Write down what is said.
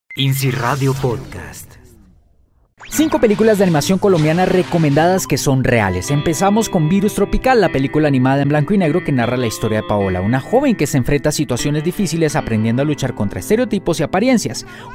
INSI Radio Podcast. 5 películas de animación colombiana recomendadas que son reales. Empezamos con Virus Tropical, la película animada en blanco y negro que narra la historia de Paola, una joven que se enfrenta a situaciones difíciles aprendiendo a luchar contra estereotipos y apariencias.